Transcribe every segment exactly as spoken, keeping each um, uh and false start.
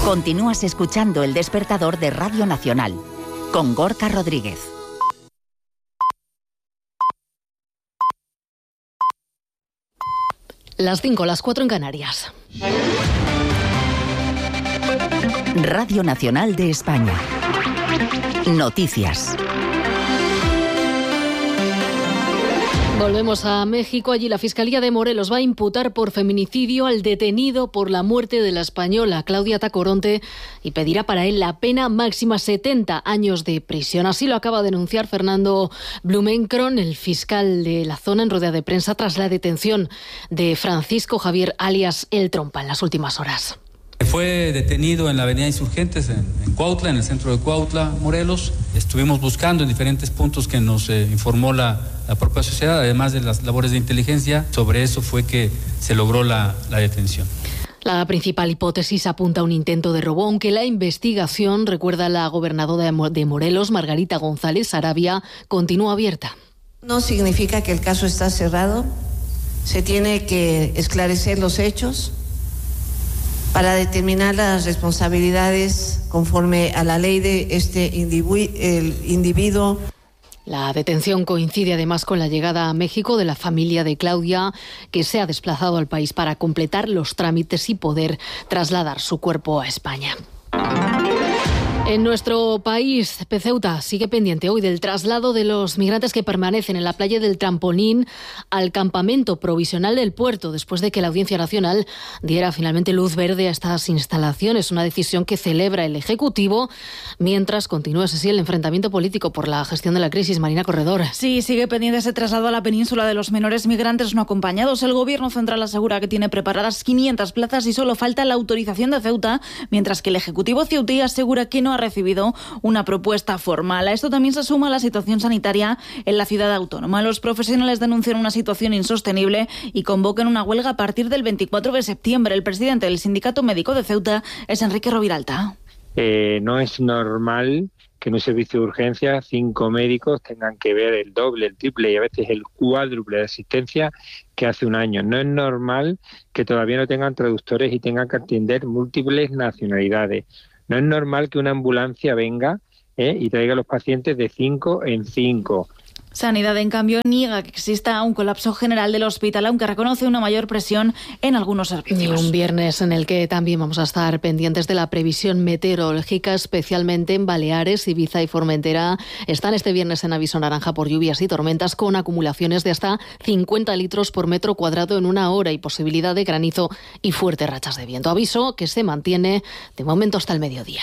Continúas escuchando El Despertador de Radio Nacional, con Gorka Rodríguez. Las cinco, las cuatro en Canarias. Radio Nacional de España. Noticias. Volvemos a México. Allí la Fiscalía de Morelos va a imputar por feminicidio al detenido por la muerte de la española Claudia Tacoronte y pedirá para él la pena máxima setenta años de prisión. Así lo acaba de denunciar Fernando Blumenkron, el fiscal de la zona, en rueda de prensa tras la detención de Francisco Javier alias El Trompa en las últimas horas. Fue detenido en la avenida Insurgentes, en, en Cuautla, en el centro de Cuautla, Morelos. Estuvimos buscando en diferentes puntos que nos eh, informó la, la propia sociedad, además de las labores de inteligencia. Sobre eso fue que se logró la, la detención. La principal hipótesis apunta a un intento de robo, aunque la investigación, recuerda la gobernadora de Morelos, Margarita González Sarabia, continúa abierta. No significa que el caso está cerrado. Se tiene que esclarecer los hechos para determinar las responsabilidades conforme a la ley de este individu- el individuo. La detención coincide además con la llegada a México de la familia de Claudia, que se ha desplazado al país para completar los trámites y poder trasladar su cuerpo a España. En nuestro país, Ceuta sigue pendiente hoy del traslado de los migrantes que permanecen en la playa del Trampolín al campamento provisional del puerto, después de que la Audiencia Nacional diera finalmente luz verde a estas instalaciones, una decisión que celebra el Ejecutivo, mientras continúa así el enfrentamiento político por la gestión de la crisis. Marina Corredor. Sí, sigue pendiente ese traslado a la península de los menores migrantes no acompañados. El Gobierno central asegura que tiene preparadas quinientas plazas y solo falta la autorización de Ceuta, mientras que el Ejecutivo ceutí asegura que no ha recibido una propuesta formal. A esto también se suma la situación sanitaria en la ciudad autónoma. Los profesionales denuncian una situación insostenible y convocan una huelga a partir del veinticuatro de septiembre. El presidente del Sindicato Médico de Ceuta es Enrique Roviralta. Eh, no es normal que en un servicio de urgencia cinco médicos tengan que ver el doble, el triple y a veces el cuádruple de asistencia que hace un año. No es normal que todavía no tengan traductores y tengan que atender múltiples nacionalidades. No es normal que una ambulancia venga eh, y traiga a los pacientes de cinco en cinco. Sanidad, en cambio, niega que exista un colapso general del hospital, aunque reconoce una mayor presión en algunos servicios. Y un viernes en el que también vamos a estar pendientes de la previsión meteorológica, especialmente en Baleares, Ibiza y Formentera. Están este viernes en aviso naranja por lluvias y tormentas, con acumulaciones de hasta cincuenta litros por metro cuadrado en una hora y posibilidad de granizo y fuertes rachas de viento. Aviso que se mantiene de momento hasta el mediodía.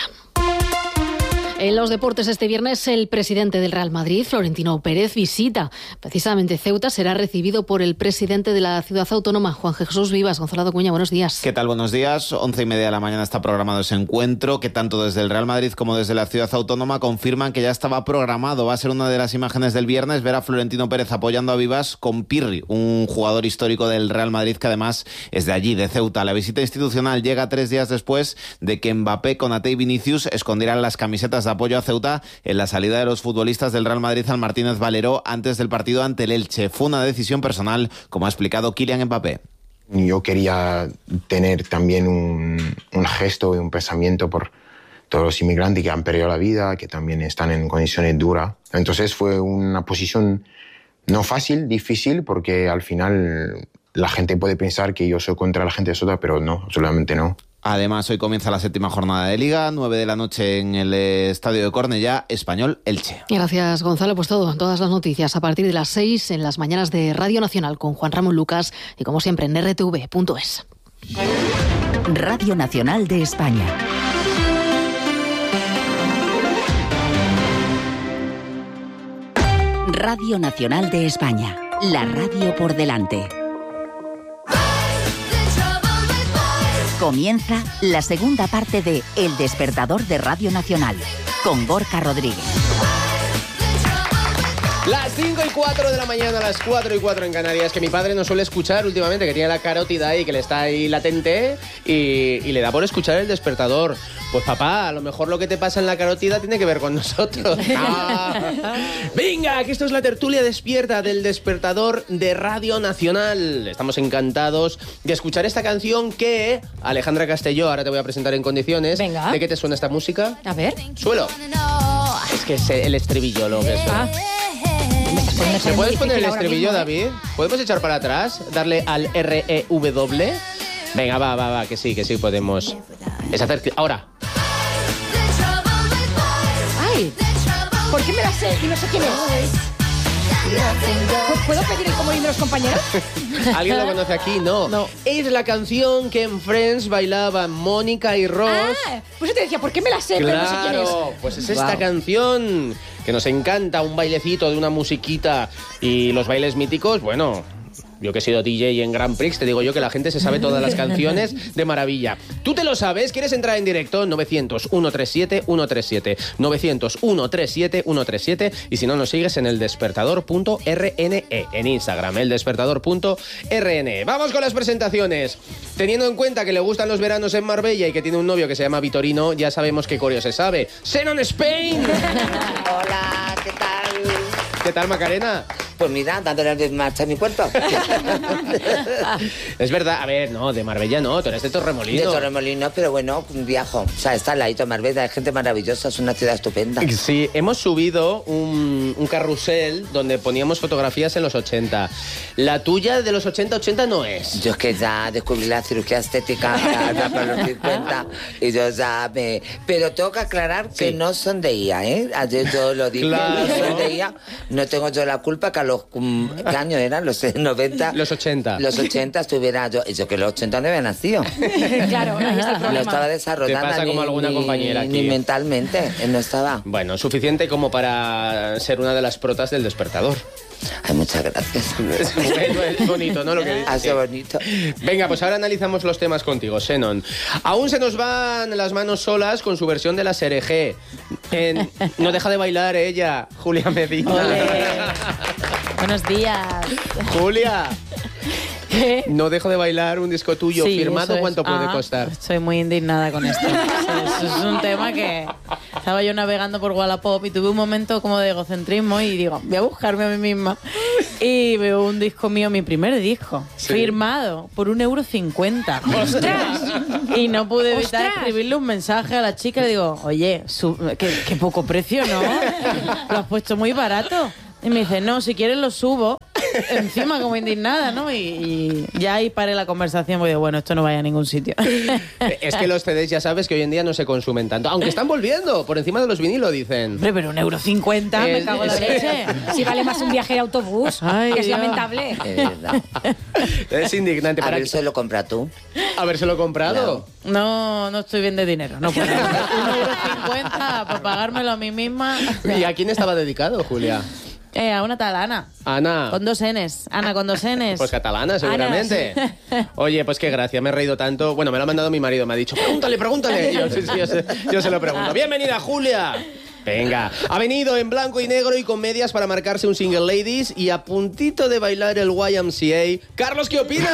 En los deportes, este viernes el presidente del Real Madrid, Florentino Pérez, visita precisamente Ceuta. Será recibido por el presidente de la ciudad autónoma, Juan Jesús Vivas. Gonzalo Cuña, buenos días. ¿Qué tal? Buenos días. Once y media de la mañana está programado ese encuentro, que tanto desde el Real Madrid como desde la ciudad autónoma confirman que ya estaba programado. Va a ser una de las imágenes del viernes, ver a Florentino Pérez apoyando a Vivas con Pirri, un jugador histórico del Real Madrid que además es de allí, de Ceuta. La visita institucional llega tres días después de que Mbappé, Konaté y Vinicius escondieran las camisetas de apoyo a Ceuta en la salida de los futbolistas del Real Madrid al Martínez Valero antes del partido ante el Elche. Fue una decisión personal, como ha explicado Kylian Mbappé. Yo quería tener también un, un gesto y un pensamiento por todos los inmigrantes que han perdido la vida, que también están en condiciones duras. Entonces fue una posición no fácil, difícil, porque al final la gente puede pensar que yo soy contra la gente de Ceuta, pero no, absolutamente no. Además, hoy comienza la séptima jornada de Liga, nueve de la noche en el Estadio de Cornellá, Español-Elche. Gracias, Gonzalo. Pues todo, todas las noticias a partir de las seis en las mañanas de Radio Nacional con Juan Ramón Lucas y como siempre en erre te ve punto es. Radio Nacional de España. Radio Nacional de España. La radio por delante. Comienza la segunda parte de El Despertador de Radio Nacional, con Gorka Rodríguez. Las cinco y cuatro de la mañana, las cuatro y cuatro en Canarias, que mi padre no suele escuchar últimamente, que tiene la carótida ahí, que le está ahí latente y, y le da por escuchar el despertador. Pues papá, a lo mejor lo que te pasa en la carótida tiene que ver con nosotros. Ah. Venga, que esto es la tertulia despierta del despertador de Radio Nacional. Estamos encantados de escuchar esta canción que, Alejandra Castelló, ahora te voy a presentar en condiciones. Venga. ¿De qué te suena esta música? A ver. Suelo. Es que es el estribillo lo que suena. Ah. ¿Me puedes poner el estribillo, David? ¿Podemos echar para atrás? Darle al R E W. Venga, va, va, va, que sí, que sí podemos. Es hacer... Ahora. ¡Ay! ¿Por qué me la sé y no sé quién es? ¿Puedo pedir el comodín de los compañeros? ¿Alguien lo conoce aquí? No. No. Es la canción que en Friends bailaban Mónica y Ross. Ah, pues yo te decía, ¿por qué me la sé? Claro, pero no sé quién es. pues es esta Wow. canción que nos encanta, un bailecito de una musiquita y los bailes míticos, bueno... Yo que he sido D J en Grand Prix, te digo yo que la gente se sabe todas las canciones de maravilla. ¿Tú te lo sabes? ¿Quieres entrar en directo? novecientos, ciento treinta y siete, ciento treinta y siete. novecientos, ciento treinta y siete, ciento treinta y siete. Y si no, nos sigues en el despertador punto R N E, en Instagram, el despertador punto R N E. Vamos con las presentaciones. Teniendo en cuenta que le gustan los veranos en Marbella y que tiene un novio que se llama Vitorino, ya sabemos qué coreo se sabe. ¡Xenon Spain! Hola, ¿qué tal? ¿Qué tal, Macarena? Pues mira, dándole de marcha a mi cuerpo. Es verdad, a ver, no, de Marbella no, tú eres de Torremolinos. De Torremolinos, pero bueno, viajo. O sea, está al ladito de Marbella, hay gente maravillosa, es una ciudad estupenda. Sí, hemos subido un, un carrusel donde poníamos fotografías en los ochenta. La tuya de los ochenta, ochenta no es. Yo es que ya descubrí la cirugía estética ya para los cincuenta y yo ya me... Pero tengo que aclarar que Sí. no sonreía, ¿eh? Ayer yo lo dije, Claro. no sonreía. No tengo yo la culpa que a los... um, ¿Qué años eran? Los noventa. Los ochenta. Los ochenta estuviera yo... Yo que los ochenta no había nacido. Claro, ahí está el Lo problema. estaba desarrollando. Te pasa como ni- alguna ni- compañera aquí. Ni mentalmente, eh, no estaba. Bueno, suficiente como para ser una de las protas del despertador. Ay, muchas gracias. Es, bueno, es bonito, ¿no? Lo que dices. Ha sido bonito. Venga, pues ahora analizamos los temas contigo, Xenon. Aún se nos van las manos solas con su versión de la Serejé. En No deja de bailar ella, Julia Medina. Buenos días. Julia, ¿Qué? no dejo de bailar un disco tuyo Sí, firmado, eso es. ¿cuánto puede Ah, costar? Estoy muy indignada con esto. Eso, eso es un tema que estaba yo navegando por Wallapop y tuve un momento como de egocentrismo y digo, voy a buscarme a mí misma. Y veo un disco mío, mi primer disco, Sí. firmado por un euro cincuenta. ¡Ostras! Y no pude evitar ¡Ostras! escribirle un mensaje a la chica y le digo, oye, su- qué, qué poco precio, ¿no? Lo has puesto muy barato. Y me dice, no, si quieres lo subo. Encima como indignada, ¿no? Y, y ya ahí paré la conversación porque digo, bueno, esto no vaya a ningún sitio. Es que los C Ds ya sabes que hoy en día no se consumen tanto, aunque están volviendo por encima de los vinilos, dicen. Hombre, pero un euro cincuenta, me Es- cago en la es- leche. Si vale más un viaje de autobús, Ay, que es Dios. lamentable. Es verdad. Es indignante. A Para ver, se lo compra tú. habérselo comprado. No, no estoy bien de dinero, no puedo. Un euro cincuenta para pagármelo a mí misma. ¿Y a quién estaba dedicado, Julia? Eh, a una tal Ana, Ana. con dos Ns. Ana con dos Ns. Pues catalana, seguramente. Oye, pues qué gracia, me he reído tanto. Bueno, me lo ha mandado mi marido, me ha dicho, pregúntale, pregúntale. Y yo, sí, sí, yo, se, yo se lo pregunto. Bienvenida, Julia. Venga, ha venido en blanco y negro y con medias para marcarse un single ladies y a puntito de bailar el Y M C A. Carlos, ¿qué opinas?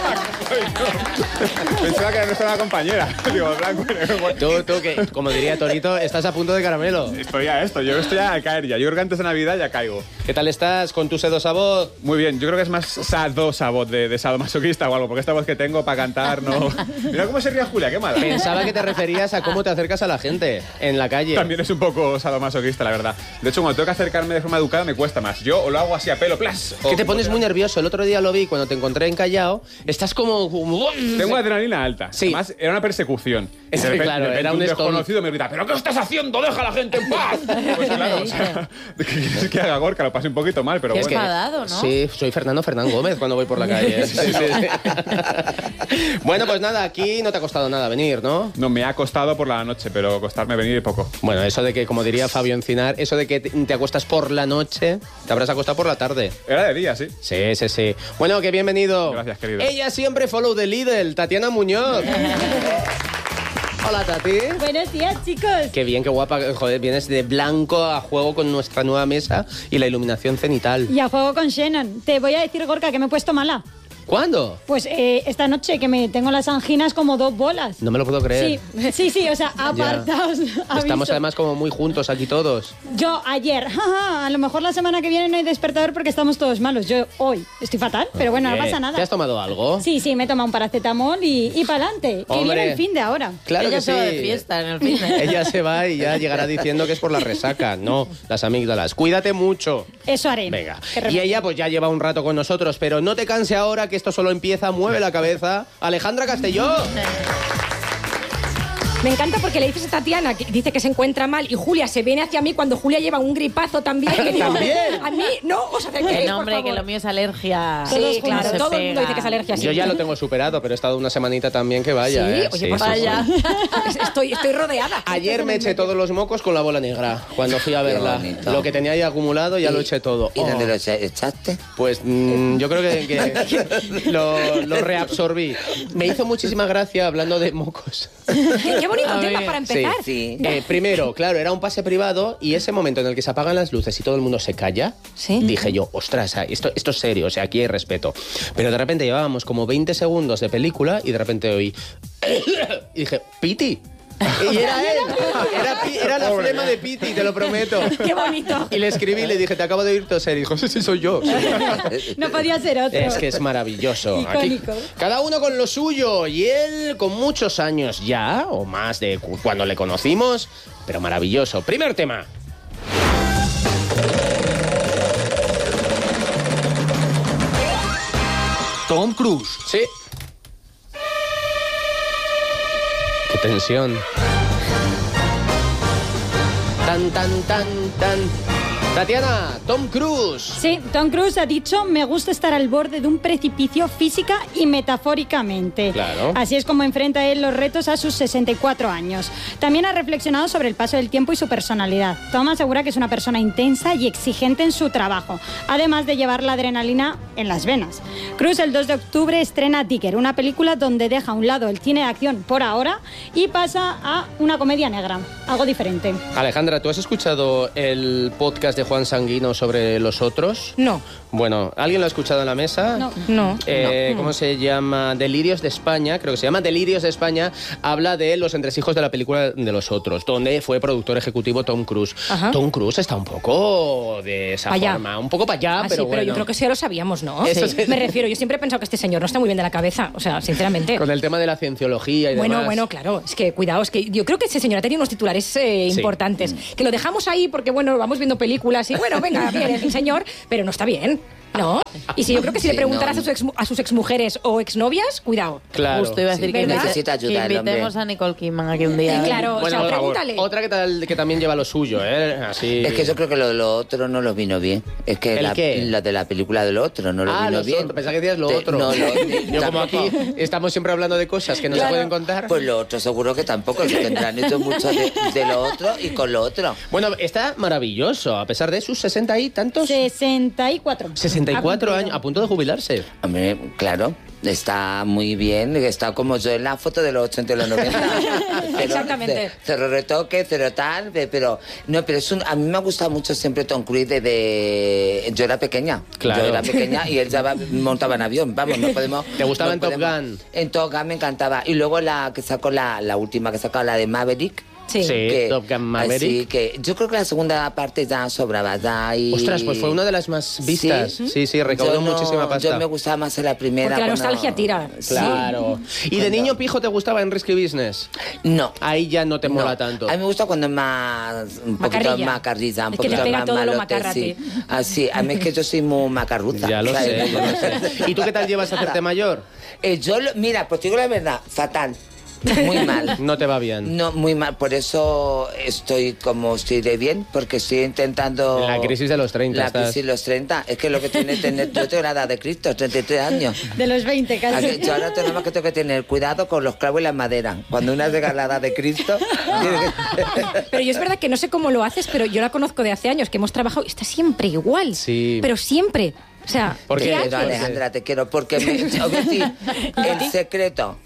Pensaba que era nuestra compañera. Digo, blanco y negro. Tú, tú, que como diría Torito, estás a punto de caramelo. Estoy a esto, yo estoy a caer ya. Yo creo que antes de Navidad ya caigo. ¿Qué tal estás con tu sedosa voz? Muy bien, yo creo que es más sadosa voz de, de sadomasoquista o algo, porque esta voz que tengo para cantar no... Mira cómo se ríe Julia, qué mala. Pensaba que te referías a cómo te acercas a la gente en la calle. También es un poco sadomasoquista, la verdad. De hecho, cuando tengo que acercarme de forma educada me cuesta más. Yo o lo hago así a pelo, plas. Que o- te pones muy nervioso. El otro día lo vi cuando te encontré en Callao. Estás como... como- Tengo adrenalina alta. Sí. Además, era una persecución. Sí, De repente- claro, de repente era un escon- desconocido me grita, ¿pero qué estás haciendo? ¡Deja a la gente en paz! Pues claro, o sea, ¿qué quieres que haga Gorka? Lo pasé un poquito mal, pero Qué bueno. enfadado, ¿no? Sí, soy Fernando Fernán Gómez cuando voy por la calle. Sí, sí, sí. Bueno, pues nada, aquí no te ha costado nada venir, ¿no? No, me ha costado por la noche, pero costarme venir poco. Bueno, eso de que, como diría Fabio Encinar, eso de que te, te acuestas por la noche, te habrás acostado por la tarde. Era de día, sí. Sí, sí, sí. Bueno, que bienvenido. Gracias, querido. Ella siempre follow the Lidl, Tatiana Muñoz. Hola, Tati. Buenos días, chicos. Qué bien, qué guapa. Joder, vienes de blanco a juego con nuestra nueva mesa y la iluminación cenital. Y a juego con Shannon. Te voy a decir, Gorka, que me he puesto mala. ¿Cuándo? Pues eh, esta noche que me tengo las anginas como dos bolas. No me lo puedo creer. Sí, sí, sí, o sea, apartaos. Estamos además como muy juntos aquí todos. Yo ayer, jaja, a lo mejor la semana que viene no hay despertador porque estamos todos malos. Yo hoy estoy fatal, pero bueno, no Oye, pasa nada. ¿Te has tomado algo? Sí, sí, me he tomado un paracetamol y, y para adelante. Que Hombre. viene el fin de ahora. Claro Ella que se va sí. de fiesta en el fin de... Ella se va y ya llegará diciendo que es por la resaca. No, las amígdalas. Cuídate mucho. Eso haré. Venga. Qué Y remedio. ella pues ya lleva un rato con nosotros, pero no te canse ahora que esto solo empieza. Mueve la cabeza. Alejandra Castelló. Me encanta porque le dices a Tatiana que dice que se encuentra mal y Julia se viene hacia mí cuando Julia lleva un gripazo también. Que digo, ¿También? A mí no os Que acerquéis, no, por hombre, favor. que lo mío es alergia. Sí, Todos claro, se todo el mundo pega. dice que es alergia. Sí. Yo ya lo tengo superado, pero he estado una semanita también que vaya. Sí, ¿eh? oye, Sí, pues sí, vaya. sí. Estoy, estoy rodeada. Ayer me eché todos los mocos con la bola negra cuando fui a verla. bonito. Lo que tenía ahí acumulado ya lo eché todo. ¿Y Oh. dónde lo echa- echaste? Pues mm, yo creo que, que lo, lo reabsorbí. Me hizo muchísima gracia hablando de mocos. Qué, qué bonito A tema ver. para empezar. Sí. Eh, primero, claro, era un pase privado y ese momento en el que se apagan las luces y todo el mundo se calla, Sí. dije yo, ostras, esto, esto es serio, o sea, aquí hay respeto. Pero de repente llevábamos como veinte segundos de película y de repente oí... y dije, Piti. Y era él, era, Pi- era la flema de Piti, te lo prometo. Qué bonito. Y le escribí y le dije, te acabo de oír toser. Y dijo, sí, sí, soy yo. No podía ser otro. Es que es maravilloso. Aquí, Icónico. cada uno con lo suyo. Y él con muchos años ya, o más de cu- cuando le conocimos, pero maravilloso. Primer tema. Tom Cruise. Sí. Qué tensión. Tan, tan, tan, tan. Tatiana, Tom Cruise. Sí, Tom Cruise ha dicho, me gusta estar al borde de un precipicio física y metafóricamente. Claro. Así es como enfrenta él los retos a sus sesenta y cuatro años. También ha reflexionado sobre el paso del tiempo y su personalidad. Tom asegura que es una persona intensa y exigente en su trabajo, además de llevar la adrenalina en las venas. Cruise el dos de octubre estrena Ticker, una película donde deja a un lado el cine de acción por ahora y pasa a una comedia negra, algo diferente. Alejandra, ¿tú has escuchado el podcast de Juan Sanguino sobre los otros? No. Bueno, ¿alguien lo ha escuchado en la mesa? No. No. Eh, No. ¿Cómo se llama? Delirios de España, creo que se llama Delirios de España. Habla de los entresijos de la película de los otros, donde fue productor ejecutivo Tom Cruise. Ajá. Tom Cruise está un poco de esa Pa' allá. forma, un poco para allá, Ah, pero sí, bueno. pero yo creo que eso ya lo sabíamos, ¿no? Eso Sí. sí. Me refiero, yo siempre he pensado que este señor no está muy bien de la cabeza, o sea, sinceramente. Con el tema de la cienciología y Bueno, demás. bueno, claro, es que cuidado, es que yo creo que ese señor ha tenido unos titulares eh, Sí. importantes, que lo dejamos ahí porque, bueno, vamos viendo películas y, bueno, venga, bien, es el señor, pero no está bien, ¿no? Y si yo creo que si Sí, le preguntaras no. a, sus ex, a sus exmujeres o exnovias, cuidado. Claro. Justo iba a decir Sí, que, ¿verdad? invite- necesita que ayuda el invitemos hombre. a Nicole Kidman aquí un día. Eh, ¿eh? claro, Bueno, o sea, por favor, pregúntale. otra que, tal, que también lleva lo suyo, ¿eh? Así... Es que yo creo que lo, lo otro no lo vino bien. Es que ¿El la, qué? la de la película del otro no lo Ah, vino los bien. otros. Pensaba que decías lo Te- otro. No, lo, Yo como aquí tampoco. estamos siempre hablando de cosas que no Claro. se pueden contar. Pues lo otro seguro que tampoco. Se tendrán hecho mucho de, de lo otro y con lo otro. Bueno, está maravilloso, a pesar de sus sesenta y tantos... sesenta y cuatro. sesenta y cuatro Ha años, cumplido. a punto de jubilarse. Hombre, claro, está muy bien. Está como yo en la foto de los ochenta y los noventa. Cero- Exactamente. ce- Cero retoque, cero tal. de- Pero no, pero es un, a mí me ha gustado mucho siempre Tom Cruise desde... Yo era pequeña. Claro. Yo era pequeña y él ya va- montaba en avión. Vamos, no podemos... ¿Te gustaba no en Top podemos- Gun? En Top Gun me encantaba. Y luego la que sacó, la, la última que sacó, la de Maverick. Sí. Sí, Top Gun Maverick. Así que yo creo que la segunda parte ya sobraba ya y... Ostras, pues fue una de las más vistas. Sí, sí, recaudó Yo no- muchísima pasta. Yo me gustaba más en la primera. Porque la cuando- nostalgia tira. Claro. ¿Y de niño pijo te gustaba en Risky Business? No. Ahí ya no te No. mola tanto. A mí me gusta cuando es más... Un poquito Macarrilla. macarrilla, un Es que te poquito pega más todo lo malote, macarra a sí. ti. Así, a mí es que yo soy muy macarruza. Ya lo ¿sabes? sé, ya lo sé. ¿Y tú qué tal llevas a hacerte mayor? Eh, yo, lo- mira, pues te digo la verdad, fatal. Muy mal. No te va bien. No, muy mal. Por eso estoy como estoy de bien, porque estoy intentando... La crisis de los treinta La estás. crisis de los treinta. Es que lo que tiene tener... Yo tengo la edad de Cristo, treinta y tres años. De los veinte A casi. que Yo ahora tengo más que tengo que tener cuidado con los clavos y la madera. Cuando una llega a la edad de Cristo... tiene que- Pero yo es verdad que no sé cómo lo haces, pero yo la conozco de hace años, que hemos trabajado y está siempre igual. Sí. Pero siempre. O sea, ¿Por ¿qué qué? Pero, haces? Alejandra, te quiero, porque me, te voy a decir, el secreto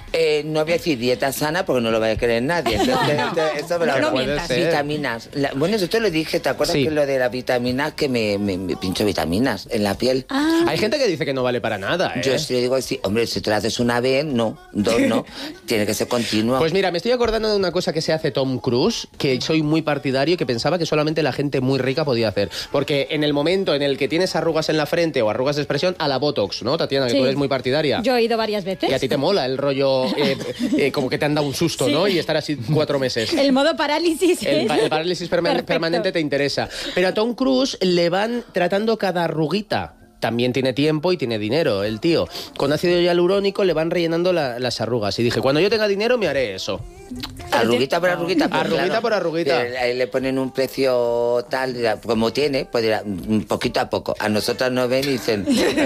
Eh, no voy a decir dieta sana porque no lo vaya a creer nadie. Entonces, No, no. esto me lo No, no puede mientas. ser. Vitaminas. La- bueno, eso te lo dije, ¿te acuerdas Sí. que lo de las vitaminas, que me, me, me pincho vitaminas en la piel? Ah. Hay gente que dice que no vale para nada, ¿eh? Yo sí le digo, sí, hombre, si te lo haces una vez, no, dos no, tiene que ser continuo. Pues mira, me estoy acordando de una cosa que se hace Tom Cruise, que soy muy partidario y que pensaba que solamente la gente muy rica podía hacer. Porque en el momento en el que tienes arrugas en la frente o arrugas de expresión, a la Botox, ¿no, Tatiana? Que Sí. tú eres muy partidaria. Yo he ido varias veces. Y a ti te mola el rollo, eh, eh, como que te han dado un susto, Sí. ¿no? Y estar así cuatro meses. El modo parálisis. El, es pa- el parálisis perma- perfecto. permanente te interesa. Pero a Tom Cruise le van tratando cada arruguita. También tiene tiempo y tiene dinero, el tío. Con ácido hialurónico le van rellenando la- las arrugas. Y dije, cuando yo tenga dinero me haré eso. Arruguita por arruguita. pues, Arruguita claro, por arruguita. que ahí le ponen un precio tal, dirá, como tiene, pues dirá, mm, poquito a poco. A nosotras nos ven y dicen,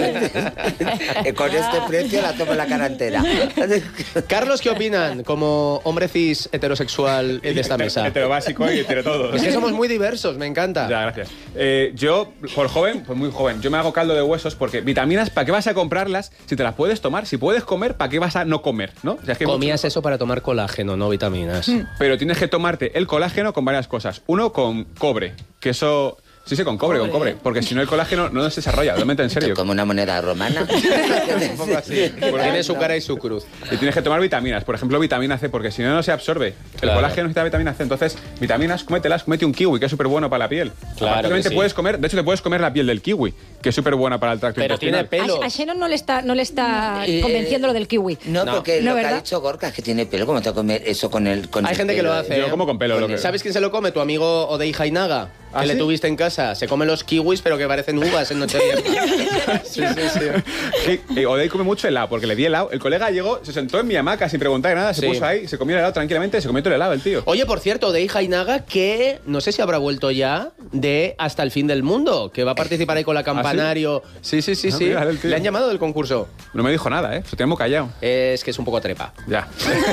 con este precio la tomo la cara entera. Carlos, ¿qué opinan como hombre cis heterosexual de esta mesa? Hetero básico y hetero todo. Es que somos muy diversos, me encanta. Ya, gracias. Eh, yo, por joven, pues muy joven, yo me hago caldo de huesos porque vitaminas, ¿para qué vas a comprarlas si te las puedes tomar? Si puedes comer, ¿para qué vas a no comer? ¿no? O sea, es que Comías eso para tomar colágeno, no vitaminas. Pero tienes que tomarte el colágeno con varias cosas. Uno, con cobre, que eso... Sí, sí, con cobre, con cobre. Porque si no el colágeno no se desarrolla, realmente en serio. Como una moneda romana. Un poco así. Tiene su cara y su cruz. Y tienes que tomar vitaminas, por ejemplo, vitamina C, porque si no, no se absorbe. El Claro. colágeno necesita vitamina C. Entonces, vitaminas, cómetelas, cómete un kiwi, que es súper bueno para la piel. Claro Prácticamente que sí. puedes comer, de hecho, te puedes comer la piel del kiwi, que es súper buena para el tracto Pero tiene intestinal. pelo. A, a Shannon no le está, no le está Eh, convenciendo lo del kiwi. No, No. porque No, lo que ¿verdad? ha dicho Gorka es que tiene pelo. ¿Cómo te va a comer eso con el con Hay el gente que lo pelo? hace. Yo ¿eh? como con pelo, lo que- ¿Sabes quién se lo come? Tu amigo Odei Jainaga. ¿Ah, Que le sí? tuviste en casa. Se come los kiwis, pero que parecen uvas en Nochevieja. Sí, sí, sí. Sí, eh, Odey come mucho helado, porque le di helado. El colega llegó, se sentó en mi hamaca sin preguntar nada, se Sí. puso ahí, se comió el helado tranquilamente, se comió todo el helado el tío. Oye, por cierto, Odei Jainaga, que no sé si habrá vuelto ya de Hasta el fin del mundo, que va a participar ahí con la Campanario. Sí, sí, sí, Ah, sí. mira, el tío. Le han llamado del concurso. No me dijo nada, ¿eh? Se tenemos callado. Es que es un poco trepa. Ya.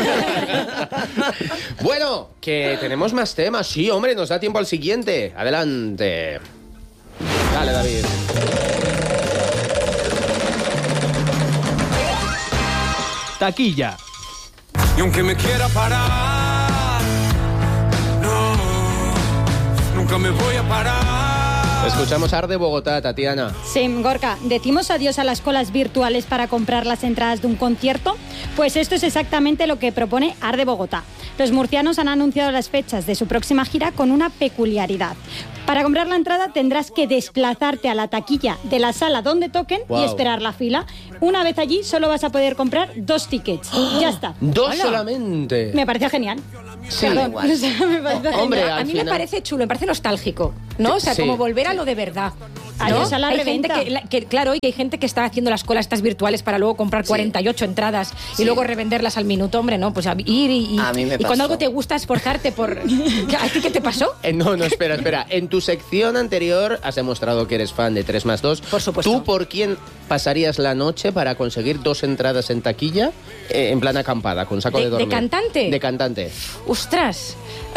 Bueno, que tenemos más temas. Sí, hombre, nos da tiempo al siguiente. Adelante. Dale, David. Taquilla. Y aunque me quiera parar, no, nunca me voy a parar. Escuchamos Arde Bogotá, Tatiana. Sí, Gorka, ¿decimos adiós a las colas virtuales para comprar las entradas de un concierto? Pues esto es exactamente lo que propone Arde Bogotá. Los murcianos han anunciado las fechas de su próxima gira con una peculiaridad. Para comprar la entrada tendrás que desplazarte a la taquilla de la sala donde toquen Wow. y esperar la fila. Una vez allí solo vas a poder comprar dos tickets. Ya está. Dos Hola. solamente. Me parecía genial. Sí, Perdón, igual. o sea, me parece Hombre, genial. A al mí me final- parece chulo, me parece nostálgico, ¿no? O sea, Sí. como volver a lo de verdad. ¿no? Adiós a la hay gente reventa. que, la- que, claro, y que hay gente que está haciendo las colas estas virtuales para luego comprar cuarenta y ocho entradas Sí. y luego revenderlas al minuto, hombre, ¿no? Pues a ir y, y, A mí me y cuando pasó. algo te gusta esforzarte por... ¿A ti qué te pasó? Eh, no, no, espera, espera. En tu sección anterior has demostrado que eres fan de tres más dos. Por supuesto. ¿Tú por quién pasarías la noche para conseguir dos entradas en taquilla eh, en plan acampada, con saco de, ¿De- de dormir? cantante? De cantante. ¡Ostras!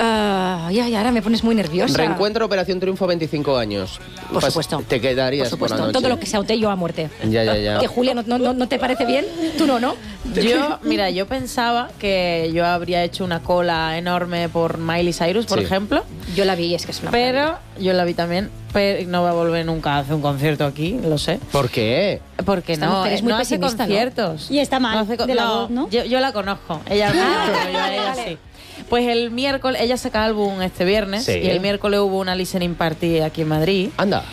Ah, ya, ya, ahora me pones muy nerviosa. Reencuentro Operación Triunfo veinticinco años. Por Pas- supuesto. Te quedarías Por por, supuesto, la noche. todo lo que sea yo a muerte. Ya, ya, ya. Que Julia, ¿no, no, no- no te parece bien? Tú no, ¿no? Yo, mira, yo pensaba que yo habría hecho una cola enorme por Miley Cyrus, por Sí. ejemplo. Yo la vi, es que es una... Pero yo la vi también. Pero no va a volver nunca a hacer un concierto aquí, lo sé. ¿Por qué? Porque Esta no, mujer es eh, muy no hace pesimista, ¿no? conciertos. Y está mal, No hace co- de la no, voz, ¿no? Yo, yo la conozco. Ella, Ah, pero yo a vale, ella vale. sí. Pues el miércoles, ella saca álbum este viernes Sí. y el miércoles hubo una listening party aquí en Madrid. Anda.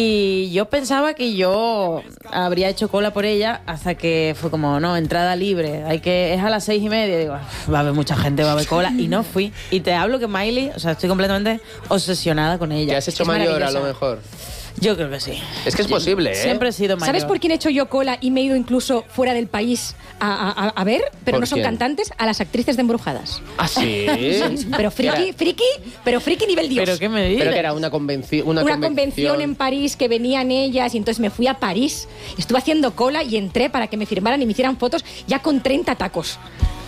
Y yo pensaba que yo habría hecho cola por ella hasta que fue como, no, entrada libre, hay que es a las seis y media. Y digo, "Uf, va a haber mucha gente, va a haber cola". Y no fui. Y te hablo que Miley, o sea, estoy completamente obsesionada con ella. ¿Te has hecho Es mayor a maravillosa. lo mejor? Yo creo que sí. Es que es posible, ¿eh? Siempre he sido mayor. ¿Sabes por quién he hecho yo cola y me he ido incluso fuera del país a, a- a ver? Pero ¿Por no son quién? cantantes, a las actrices de Embrujadas. ¿Ah, sí? Pero friki, friki, pero friki nivel Dios. ¿Pero qué me dices? Pero que era una, convenci una, Una convención en París que venían ellas y entonces me fui a París, estuve haciendo cola y entré para que me firmaran y me hicieran fotos ya con treinta tacos.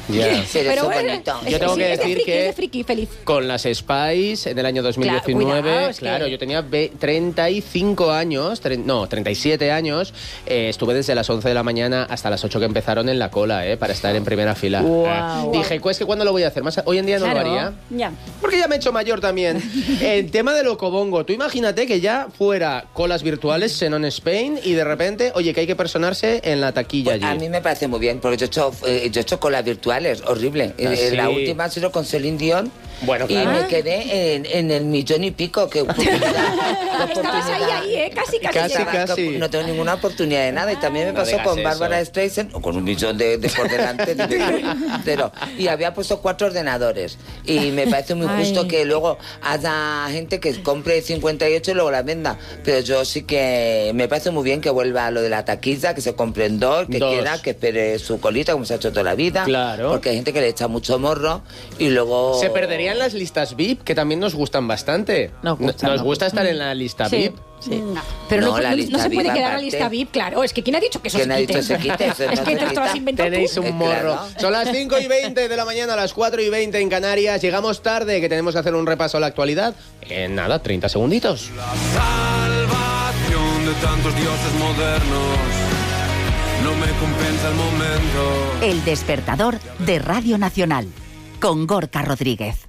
Ya. Pero, Pero eso bueno, bonito. Yo tengo sí, que es de decir friki, que es de friki, feliz. con las Spice en el año dos mil Claro, diecinueve, cuidado, es que- claro, yo tenía ve- treinta y cinco años, tre- no, treinta y siete años, eh, estuve desde las once de la mañana hasta las ocho que empezaron en la cola, eh, para estar en primera fila. Guau. Eh, Dije, pues que ¿cuándo lo voy a hacer? Más, hoy en día no Claro. lo haría. Ya. Porque ya me he hecho mayor también. El tema del Ocobongo. Tú imagínate que ya fuera colas virtuales, Xenon Spain, y de repente, oye, que hay que personarse en la taquilla allí. A mí me parece muy bien, porque yo he hecho, eh, yo he hecho colas virtuales, horrible. Ah, Eh, sí. La última ha sido con Celine Dion. Bueno, y claro. me quedé en, en el millón y pico. Que Estabas ahí, ahí, ¿eh? Casi, casi. Casi, llegabas. casi. No tengo ninguna oportunidad de nada. Y también me No pasó digas con eso. Bárbara Streisand, o con un millón de, de por delante. de- cero. Y había puesto cuatro ordenadores. Y me parece muy Ay. justo que luego haya gente que compre cincuenta y ocho y luego la venda. Pero yo sí que me parece muy bien que vuelva a lo de la taquilla, que se compren dos, que Dos. quiera, que espere su colita, como se ha hecho toda la vida. Claro. Porque hay gente que le echa mucho morro y luego... Se perderían las listas V I P, que también nos gustan bastante. Nos gustan, nos nos gusta estar en la lista Sí. V I P. Sí. No. Pero no, No, la no- lista no se puede V I P quedar la aparte. lista V I P, claro. Es que ¿quién ha dicho que eso ¿Quién se ha quite? dicho se quite? Eso Es no que se te lo has quita. inventado Tenéis tú. un Eh, morro. claro. Son las cinco y veinte de la mañana, a las cuatro y veinte en Canarias. Llegamos tarde, que tenemos que hacer un repaso a la actualidad. En nada, treinta segunditos. Salvación de tantos dioses modernos. No me compensa el momento. El despertador de Radio Nacional, con Gorka Rodríguez.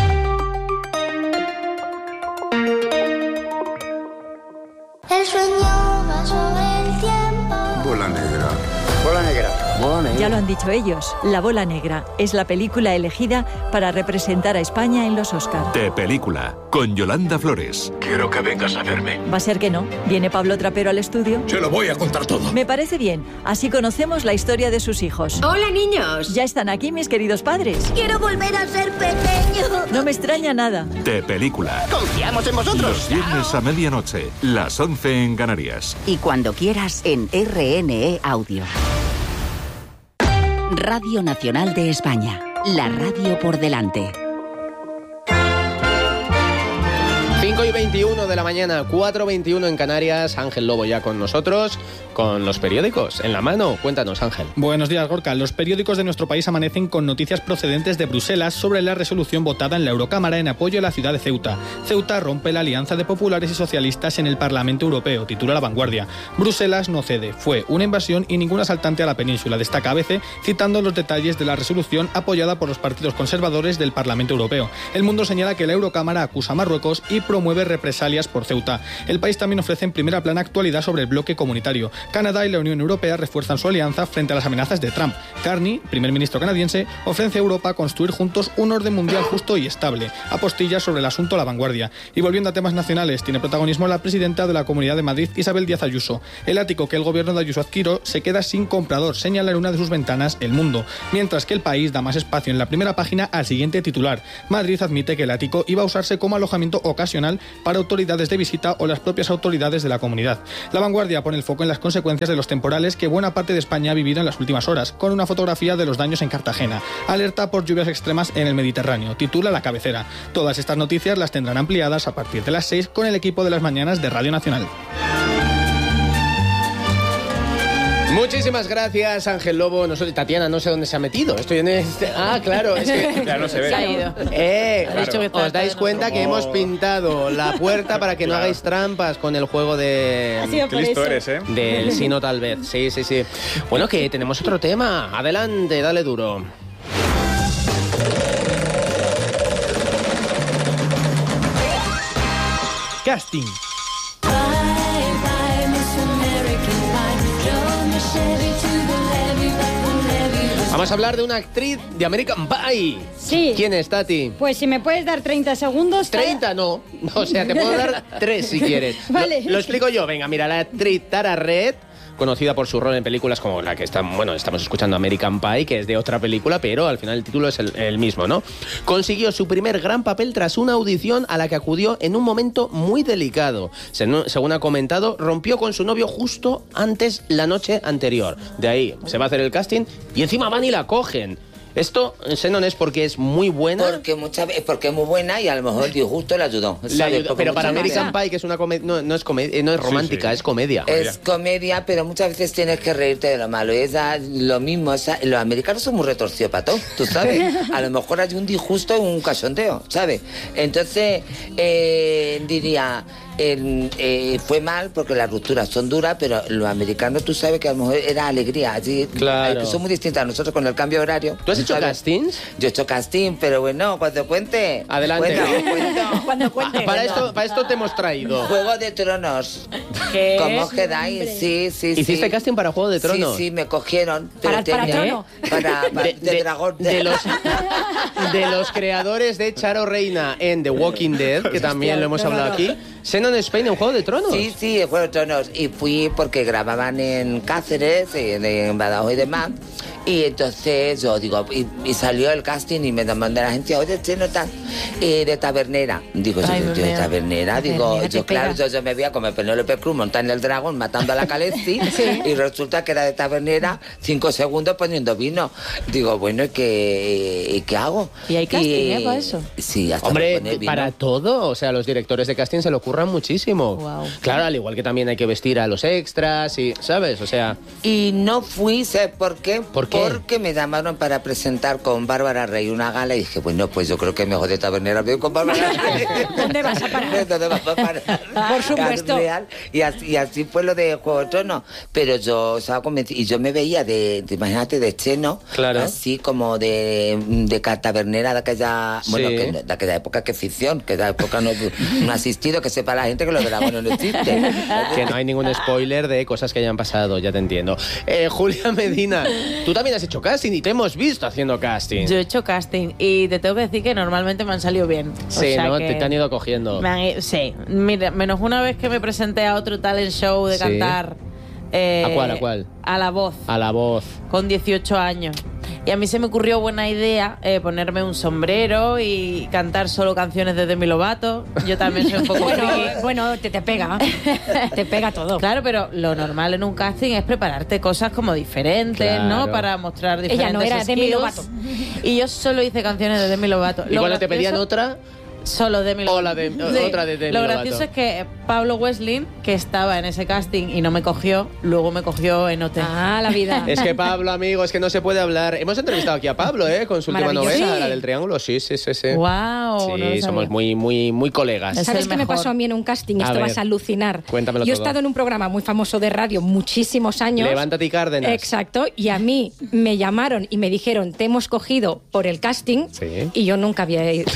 El sueño va sobre el tiempo. Bola negra. Bola negra. Ya lo han dicho ellos, La Bola Negra es la película elegida para representar a España en los Oscar. De película, con Yolanda Flores. Quiero que vengas a verme. Va a ser que no. ¿Viene Pablo Trapero al estudio? Se lo voy a contar todo. Me parece bien. Así conocemos la historia de sus hijos. Hola, niños. Ya están aquí mis queridos padres. Quiero volver a ser pequeño. No me extraña nada. De película. Confiamos en vosotros. Los viernes a medianoche, las once en Canarias. Y cuando quieras en R N E Audio. Radio Nacional de España. La radio por delante. cinco y veintiuno de la mañana, cuatro y veintiuno en Canarias. Ángel Lobo ya con nosotros, con los periódicos en la mano. Cuéntanos, Ángel. Buenos días, Gorka. Los periódicos de nuestro país amanecen con noticias procedentes de Bruselas sobre la resolución votada en la Eurocámara en apoyo a la ciudad de Ceuta. Ceuta rompe la alianza de populares y socialistas en el Parlamento Europeo, titula La Vanguardia. Bruselas no cede. Fue una invasión y ningún asaltante a la península, destaca A B C, citando los detalles de la resolución apoyada por los partidos conservadores del Parlamento Europeo. El Mundo señala que la Eurocámara acusa a Marruecos y promueve represalias por Ceuta. El país también ofrece en primera plana actualidad sobre el bloque comunitario. Canadá y la Unión Europea refuerzan su alianza frente a las amenazas de Trump. Carney, primer ministro canadiense, ofrece a Europa construir juntos un orden mundial justo y estable. Apostilla sobre el asunto La Vanguardia. Y volviendo a temas nacionales, tiene protagonismo la presidenta de la Comunidad de Madrid, Isabel Díaz Ayuso. El ático que el gobierno de Ayuso adquirió se queda sin comprador, señala en una de sus ventanas El Mundo. Mientras que El País da más espacio en la primera página al siguiente titular. Madrid admite que el ático iba a usarse como alojamiento ocasional para autoridades de visita o las propias autoridades de la comunidad. La Vanguardia pone el foco en las consecuencias de los temporales que buena parte de España ha vivido en las últimas horas, con una fotografía de los daños en Cartagena. Alerta por lluvias extremas en el Mediterráneo, titula la cabecera. Todas estas noticias las tendrán ampliadas a partir de las seis con el equipo de las mañanas de Radio Nacional. Muchísimas gracias, Ángel Lobo. No soy Tatiana, no sé dónde se ha metido. Estoy en este... Ah, claro, es que... Ya no se ve. Se ha ido. Eh, Ha dicho que está- os dais está- cuenta que Como- hemos pintado la puerta para que no Claro. hagáis trampas con el juego de... Ha sido Qué por listo eso. eres, ¿eh? Del sí, no, tal vez. Sí, sí, sí. Bueno, que tenemos otro tema. Adelante, dale duro. Casting. Vamos a hablar de una actriz de American Pie. Sí. ¿Quién es, Tati? Pues si me puedes dar treinta segundos... Tara- treinta no. O sea, te puedo dar tres si quieres. Vale. Lo, lo explico yo. Venga, mira, la actriz Tara Reid, conocida por su rol en películas como la que está, bueno, estamos escuchando American Pie, que es de otra película, pero al final el título es el, el mismo, ¿no? Consiguió su primer gran papel tras una audición a la que acudió en un momento muy delicado. Se- Según ha comentado, rompió con su novio justo antes la noche anterior. De ahí se va a hacer el casting y encima van y la cogen. Esto, Xenon, es porque es muy buena. Porque muchas veces, porque es muy buena y a lo mejor el disgusto le ayudó. Le ayudó, pero para American Pie, que es una comedia, no, no es comedia, no es romántica, sí, sí. es comedia. Es comedia, pero muchas veces tienes que reírte de lo malo. Y esa, lo mismo, esa, los americanos son muy retorcidos para todo, tú sabes. A lo mejor hay un disgusto y un cachondeo, ¿sabes? Entonces, eh, diría... El, eh, fue mal porque las rupturas son duras, pero los americanos tú sabes que a lo mejor era alegría, así, claro. que son muy distintas a nosotros con el cambio horario. ¿Tú has hecho ¿sabes? castings? Yo he hecho casting, pero bueno, cuando cuente. Adelante. Cuento, cuento. Cuando cuente. Para esto, para esto te hemos traído. Juego de Tronos. ¿Qué? ¿Cómo quedáis? Sí, sí, sí. ¿Hiciste casting para Juego de Tronos? Sí, sí, me cogieron. Pero ¿Para, tenía, para trono? Para, para de, de, de dragón. De los, de los creadores de Charo Reina en The Walking Dead, que también lo hemos no, hablado no, aquí. Xenon Spain en Juego de Tronos. Sí, sí, en Juego de Tronos. Y fui porque grababan en Cáceres, en, en Badajoz y demás. Y entonces yo digo, y, y salió el casting y me mandó a la agencia, oye, ¿qué notas? Eh, de tabernera. Digo, yo, yo de tabernera, digo, yo claro, yo, yo me veía como Penélope Cruz montando el dragón, matando a la Khaleesi, sí. Y resulta que era de tabernera, cinco segundos poniendo vino. Digo, bueno, ¿y qué, ¿y qué hago? ¿Y hay casting, y, eh, para eso? Sí, hasta Hombre, poner vino. para todo, o sea, los directores de casting se lo curran muchísimo. Wow. Claro, al igual que también hay que vestir a los extras y, ¿sabes? O sea... Y no fui, ¿sabes por qué? ¿Por qué? Porque me llamaron para presentar con Bárbara Rey una gala y dije, bueno, pues yo creo que mejor de tabernera veo con Bárbara Rey. ¿Dónde vas a parar? ¿Dónde vas a parar? Por supuesto. Real. Y así, y así fue lo de Juego de Tronos. Pero yo estaba convencida, y yo me veía de, de imagínate, de cheno, claro. Así como de, de tabernera de aquella, bueno, sí. que, de aquella época, que ficción, que de época no, no ha existido, que sepa la gente que lo de la bueno no existe. Que no hay ningún spoiler de cosas que hayan pasado, ya te entiendo. Eh, Julia Medina, tú también has hecho casting y te hemos visto haciendo casting. Yo he hecho casting y te tengo que decir que normalmente me han salido bien. Sí, o sea ¿no? que Te, te han ido cogiendo. me han- sí, mira, menos una vez que me presenté a otro talent show de Sí. cantar. eh, ¿A cuál, a cuál? A La Voz, A La Voz. con dieciocho años. Y a mí se me ocurrió buena idea eh, ponerme un sombrero y cantar solo canciones de Demi Lovato. Yo también soy un poco Bueno, friki. bueno, te, te pega. Te pega todo. Claro, pero lo normal en un casting es prepararte cosas como diferentes, Claro. ¿no? Para mostrar diferentes Ella no era Demi skills. Lovato. Y yo solo hice canciones de Demi Lovato. Y Lo cuando te pedían gracioso- otra, Solo Demi Lovato. O la de- o- otra de Demi Lo Lovato. gracioso es que Pablo Wesley, que estaba en ese casting y no me cogió, luego me cogió en O T. Ah, la vida. es que Pablo, amigo, es que no se puede hablar. Hemos entrevistado aquí a Pablo, ¿eh? Con su última Maravilloso. novela, Sí. la del Triángulo. Sí, sí, sí, sí. Wow, Sí, no lo sabía. somos muy, muy, muy colegas. Es ¿Sabes el qué me mejor. pasó a mí en un casting? A Esto ver. vas a alucinar. Cuéntamelo Yo he todo. estado en un programa muy famoso de radio muchísimos años. Levántate y Cárdenas. Exacto. Y a mí me llamaron y me dijeron, te hemos cogido por el casting. Sí. Y yo nunca había hecho.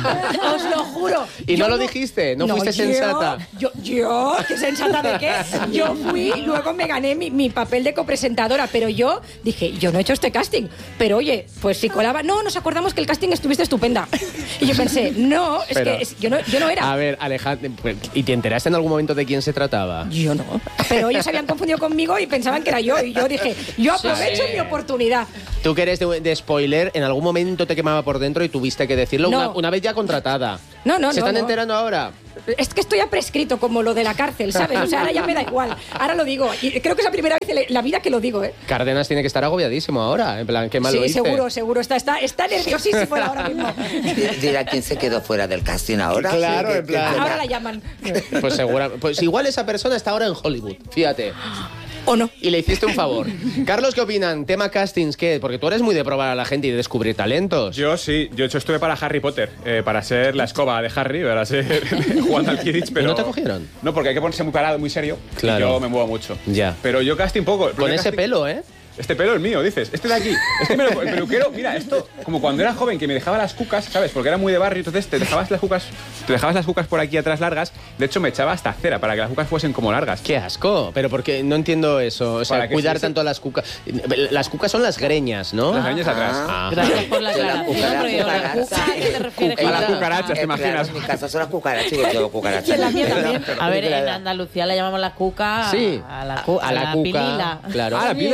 Os lo juro. ¿Y Yo no lo dijiste? ¿No, fuiste yo- sensata? Yo, yo, ¿qué sensata de qué? Yo fui, luego me gané mi, mi papel de copresentadora, pero yo dije, yo no he hecho este casting. Pero oye, pues si colaba, no, nos acordamos que el casting estuviste estupenda. Y yo pensé, no, es Pero- que es- yo, no, yo no era. A ver, Alejandro, pues, ¿y te enteraste en algún momento de quién se trataba? Yo no. Pero ellos se habían confundido conmigo y pensaban que era yo. Y yo dije, yo aprovecho Sí. mi oportunidad. Tú que eres de, de spoiler, en algún momento te quemaba por dentro y tuviste que decirlo No. una, una vez ya contratada. No, no, ¿Se no, están no. enterando ahora? Es que estoy ya prescrito como lo de la cárcel, ¿sabes? O sea, ahora ya me da igual. Ahora lo digo. Y creo que es la primera vez en la vida que lo digo, ¿eh? Cárdenas tiene que estar agobiadísimo ahora. En plan, qué mal lo Sí, hice. seguro, seguro. Está, está, está nerviosísimo él ahora mismo. Dirá quién se quedó fuera del casting ahora. Claro, Sí, en plan. Ahora la llaman. Pues segura, pues igual esa persona está ahora en Hollywood, fíjate. ¿O no? Y le hiciste un favor. Carlos, ¿qué opinan? Tema castings, ¿qué? Porque tú eres muy de probar a la gente y de descubrir talentos. Yo sí, yo, yo estuve para Harry Potter, eh, para ser la escoba de Harry, para ser jugando al Quidditch, pero... ¿Y no te cogieron? No, porque hay que ponerse muy parado, muy serio. Claro. Y yo me muevo mucho. Ya. Pero yo casting poco. El Con primer ese casting- pelo, ¿eh? Este pelo es mío, dices. Este de aquí. Este me lo, el peluquero, mira, esto, como cuando era joven, que me dejaba las cucas, ¿sabes? Porque era muy de barrio, entonces te dejabas las cucas, te dejabas las cucas por aquí atrás largas. De hecho, me echaba hasta cera para que las cucas fuesen como largas. Qué asco. Pero porque no entiendo eso. O sea, Para que cuidar se- tanto las cucas. Las cucas son las greñas, ¿no? Las greñas atrás. Ah. Gracias por la Yo la aclaración, cucaracha, porque yo la cucaracha. cuca, ¿a qué te refieres? A las Cuca? cucarachas, ¿te Eh, claro, imaginas? en mi casa son las cucarachas, yo tengo cucarachas. Y en la mía también. A ver, en Andalucía le llamamos la cuca Sí. a la, cu- A la cuca, pilila. claro. Ah, la pila es la cuca.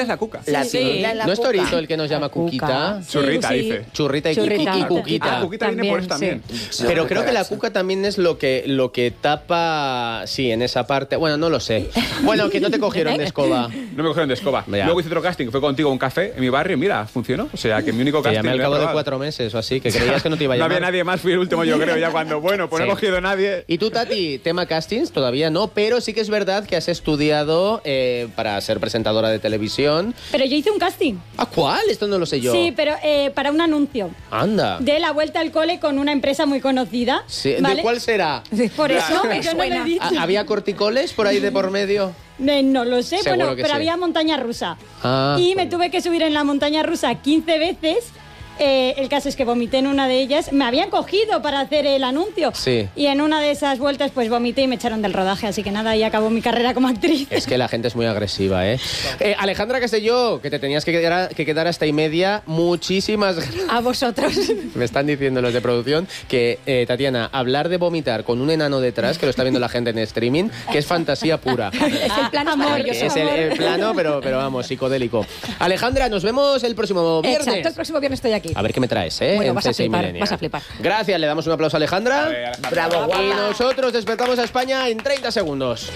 La sí. pirula, la ¿No es cuca. Torito el que nos llama Cuquita? Sí, Churrita, sí. dice. Churrita y, Churrita. y Cuquita. Ah, Cuquita viene por eso también. Sí. Pero Sí. creo que la cuca también es lo que, lo que tapa... Sí, en esa parte... Bueno, no lo sé. Bueno, que no te cogieron de escoba. No me cogieron de escoba. Ya. Luego hice otro casting, que fue contigo a un café en mi barrio y mira, funcionó. O sea, que mi único Te casting... llamé al lo he cabo de probado. cuatro meses o así, que creías que no te iba a No llamar. había nadie más, fui el último yo creo, ya cuando, bueno, pues Sí. no he cogido nadie. ¿Y tú, Tati, tema castings? Todavía no, pero sí que es verdad que has estudiado eh, para ser presentadora de televisión. Pero yo hice un casting. ¿A cuál? Esto no lo sé yo. Sí, pero eh, para un anuncio. Anda. De la vuelta al cole con una empresa muy conocida. Sí, ¿de ¿vale? cuál será? Por eso No me yo no lo he suena. dicho. ¿Ha- ¿Había corticoles por ahí de por medio? Eh, no lo sé, Seguro bueno, que pero sí. había montaña rusa. Ah. Y me tuve que subir en la montaña rusa quince veces. Eh, el caso es que vomité en una de ellas. Me habían cogido para hacer el anuncio. Sí. Y en una de esas vueltas pues vomité y me echaron del rodaje. Así que nada, ahí acabó mi carrera como actriz. Es que la gente es muy agresiva, ¿eh? Eh, Alejandra Castelló, que te tenías que quedar, que quedar hasta y media, muchísimas gracias. A vosotros. Me están diciendo los de producción que, eh, Tatiana, hablar de vomitar con un enano detrás, que lo está viendo la gente en streaming, que es fantasía pura. Es el plano Amor, maravilloso. Es el, el plano, pero, pero vamos, psicodélico. Alejandra, nos vemos el próximo viernes. Exacto, el próximo viernes estoy aquí. A ver qué me traes, ¿eh? Bueno, En vas a C seis flipar, Millennial. vas a flipar. Gracias, le damos un aplauso a Alejandra. A ver, Alejandra. Bravo, guapa. Y nosotros despertamos a España en treinta segundos.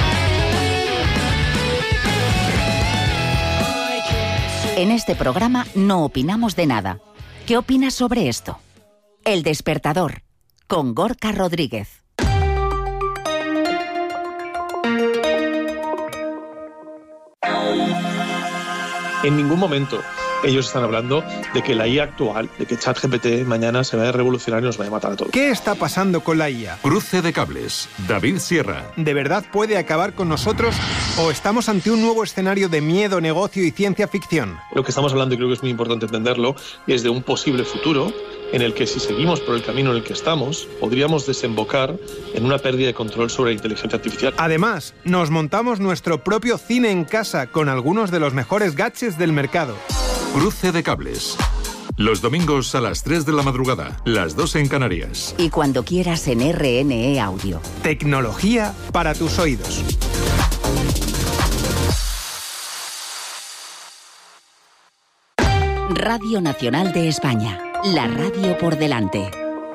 En este programa no opinamos de nada. ¿Qué opinas sobre esto? El Despertador, con Gorka Rodríguez. En ningún momento ellos están hablando de que la I A actual, de que ChatGPT mañana se vaya a revolucionar y nos vaya a matar a todos. ¿Qué está pasando con la I A? Cruce de cables. David Sierra. ¿De verdad puede acabar con nosotros o estamos ante un nuevo escenario de miedo, negocio y ciencia ficción? Lo que estamos hablando, y creo que es muy importante entenderlo, es de un posible futuro en el que si seguimos por el camino en el que estamos, podríamos desembocar en una pérdida de control sobre la inteligencia artificial. Además, nos montamos nuestro propio cine en casa con algunos de los mejores gadgets del mercado. Cruce de cables. Los domingos a las tres de la madrugada, las dos en Canarias. Y cuando quieras en R N E Audio. Tecnología para tus oídos. Radio Nacional de España. La radio por delante.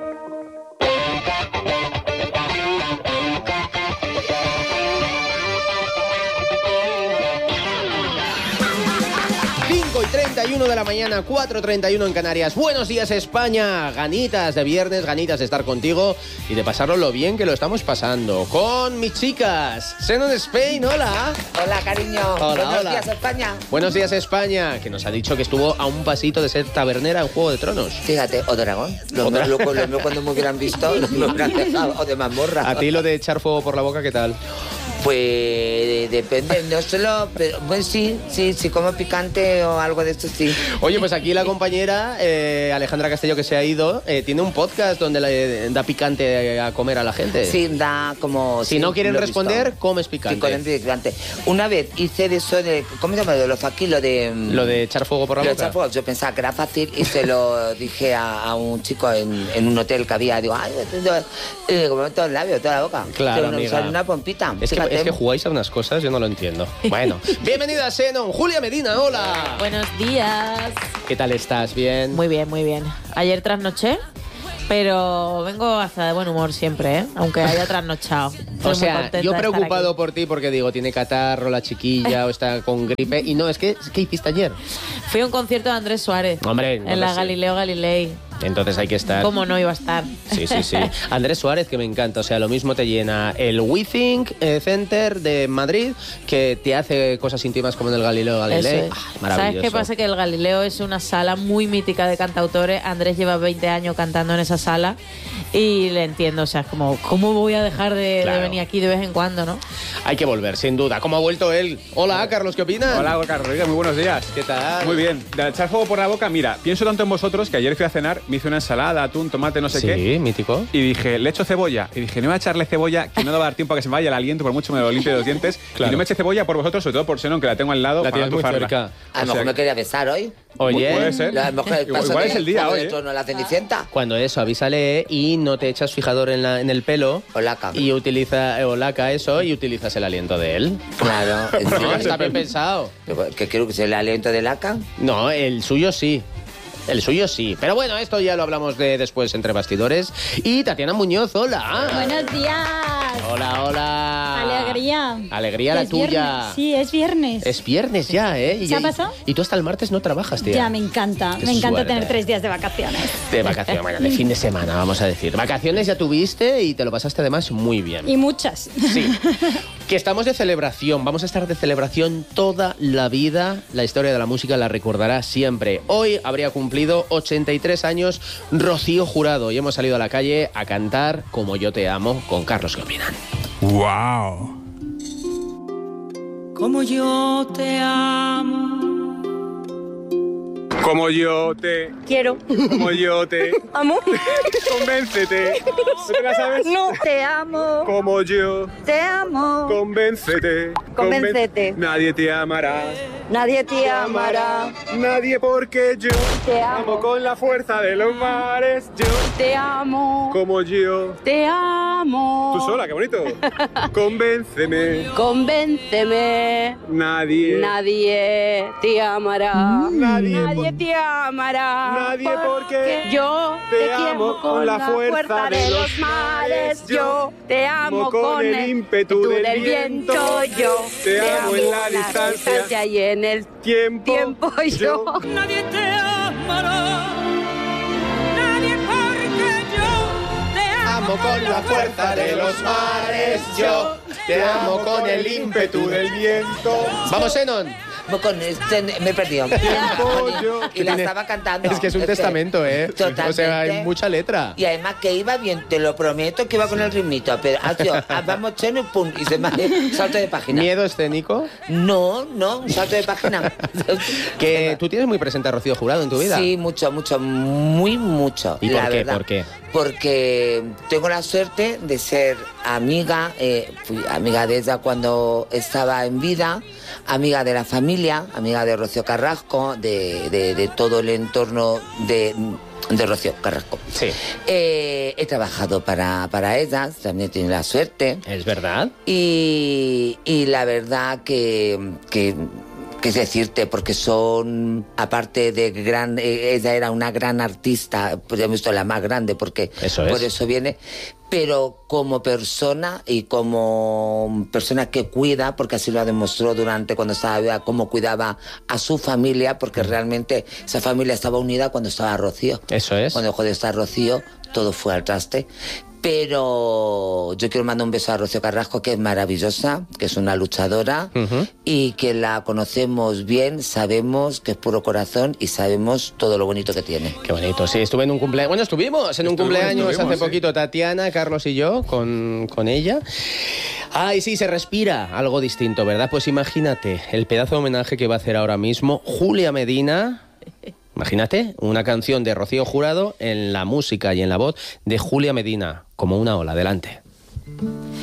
cinco y treinta y uno de la mañana, cuatro y treinta y uno en Canarias. Buenos días, España. Ganitas de viernes, ganitas de estar contigo y de pasarlo lo bien que lo estamos pasando. Con mis chicas. Xenon Spain, hola. Hola, cariño. Hola, Buenos hola. días, España. Buenos días, España, que nos ha dicho que estuvo a un pasito de ser tabernera en Juego de Tronos. Fíjate, o dragón. Lo mío, lo, lo mío cuando me hubieran visto, lo me hubieran dejado, o de mazmorra. A ti lo de echar fuego por la boca, ¿qué tal? Pues depende, no solo, pero pues sí, sí, sí como picante o algo de esto, sí. Oye, pues aquí la compañera eh, Alejandra Castelló, que se ha ido, eh, tiene un podcast donde le da picante a comer a la gente. Sí, da como... Si sí, no quieren lo he responder, visto. comes picante. Sí, comes picante. Una vez hice de eso de... ¿Cómo se llama? De los aquí, lo de... Lo de echar fuego por la lo de boca. echar fuego. Yo pensaba que era fácil y se lo dije a, a un chico en, en un hotel que había. Digo, ay, eh, como todo el labio, toda la boca. Claro, Pero amiga. sale una pompita. Es que, Fíjate. es que jugáis a unas cosas, yo no lo entiendo. Bueno, bienvenida a Xenon. Julia Medina, hola. Buenos días. ¿Qué tal estás? ¿Bien? Muy bien, muy bien. Ayer trasnoché, pero vengo hasta de buen humor siempre, ¿eh? Aunque haya trasnochado. Estoy O muy sea, contenta yo de estar preocupado por ti porque digo, tiene catarro la chiquilla o está con gripe. Y no, es que, ¿qué hiciste ayer? aquí. Fui a un concierto de Andrés Suárez. Hombre, en la entonces sí. Galileo Galilei. Entonces hay que estar... ¿Cómo no iba a estar? Sí, sí, sí. Andrés Suárez, que me encanta. O sea, lo mismo te llena el WeThink eh, Center de Madrid, que te hace cosas íntimas como en el Galileo Galilei. Eso es. Ay, maravilloso. ¿Sabes qué pasa? Que el Galileo es una sala muy mítica de cantautores. Andrés lleva veinte años cantando en esa sala y le entiendo. O sea, es como, ¿cómo voy a dejar de, Claro. de venir aquí de vez en cuando, no? Hay que volver, sin duda. ¿Cómo ha vuelto él? Hola, Carlos, ¿qué opinas? Hola, Carlos Rodríguez, muy buenos días. ¿Qué tal? Muy bien. De echar fuego por la boca, mira, pienso tanto en vosotros que ayer fui a cenar me hice una ensalada, atún, tomate, no sé sí, qué. Sí, mítico. Y dije, le echo cebolla. Y dije, no voy a echarle cebolla, que no va a dar tiempo a que se me vaya el aliento, por mucho me lo limpie de los dientes. Claro. Y no me eche cebolla por vosotros, sobre todo por Senon, que la tengo al lado. La para tienes muy tufarla. cerca. A lo mejor me quería besar hoy. Oye, puede ser. A lo mejor el paso Igual de- es el día Juego hoy, de ¿eh? Tronos, la Cenicienta. Cuando eso, avísale y no te echas fijador en, la, en el pelo. O laca. Y utiliza, o laca eso, y utilizas el aliento de él. Claro. No, está bien pensado. ¿Que quiero que sea el aliento de laca? No, el suyo sí. El suyo sí. Pero bueno, esto ya lo hablamos de después entre bastidores. Y Tatiana Muñoz, hola. Buenos días. Hola, hola. Alegría. Alegría la Es tuya. viernes. Sí, es viernes. Es viernes ya, ¿eh? Y, ¿Se ha pasado? Y tú hasta el martes no trabajas, tía. Ya, me encanta. Qué me encanta suerte. tener tres días de vacaciones. De vacaciones, bueno, de fin de semana, vamos a decir. Vacaciones ya tuviste y te lo pasaste además muy bien. Y muchas. Sí. Que estamos de celebración, vamos a estar de celebración toda la vida. La historia de la música la recordará siempre. Hoy habría cumplido ochenta y tres años Rocío Jurado y hemos salido a la calle a cantar Como yo te amo con Carlos. ¿Qué opinan? ¡Wow! Como yo te amo. Como yo te... Quiero. Como yo te... Amo. Convéncete. ¿No te la sabes? No, te amo. Como yo... Te amo. Convéncete. Convéncete. Nadie te amará. Nadie te amará. Nadie porque yo Te amo. con la fuerza de los mares. Yo Te amo. como yo. Te amo. Tú sola, qué bonito. Convénceme. Convénceme. Nadie. Nadie te amará. Nadie. Nadie te amará. Nadie porque yo te te amo quiero con la fuerza de los mares. Yo te amo con el ímpetu del viento. Yo Te amo en la distancia. y en el Tiempo. tiempo yo. Nadie te amará. Nadie porque yo te amo. Amo con la fuerza de los mares. Yo te amo con el ímpetu del viento. Vamos, Senon. Con este, me he perdido. Y la estaba cantando. Es que es un testamento, ¿eh? Totalmente. O sea, hay mucha letra. Y además que iba bien, te lo prometo que iba con el ritmito. Pero ha sido, ah, vamos, cheno y pum, y se me ha salto de página. ¿Miedo escénico? No, no, un salto de página. Que tú tienes muy presente a Rocío Jurado en tu vida. Sí, mucho, mucho, muy mucho. ¿Y la por qué? verdad. ¿Por qué? Porque tengo la suerte de ser amiga, eh, fui amiga de ella cuando estaba en vida, amiga de la familia, amiga de Rocío Carrasco, de, de, de todo el entorno de, de Rocío Carrasco. Sí. Eh, he trabajado para, para ellas, también he tenido la suerte. ¿Es verdad? Y, y la verdad que... que qué es decirte, porque son, aparte de gran, eh, ella era una gran artista, pues hemos visto la más grande, porque Eso es. por eso viene, pero como persona y como persona que cuida, porque así lo demostró durante cuando estaba viva, cómo cuidaba a su familia, porque realmente esa familia estaba unida cuando estaba Rocío. Eso es. Cuando dejó de estar Rocío, todo fue al traste. Pero yo quiero mandar un beso a Rocío Carrasco, que es maravillosa, que es una luchadora, Uh-huh. y que la conocemos bien, sabemos que es puro corazón y sabemos todo lo bonito que tiene. Qué bonito, sí, estuve en un cumpleaños, bueno, estuvimos en un Estuvimos, cumpleaños estuvimos, hace sí. poquito, Tatiana, Carlos y yo, con, con ella. Ay, sí, se respira algo distinto, ¿verdad? Pues imagínate el pedazo de homenaje que va a hacer ahora mismo Julia Medina. Imagínate, una canción de Rocío Jurado en la música y en la voz de Julia Medina, como una ola. Adelante.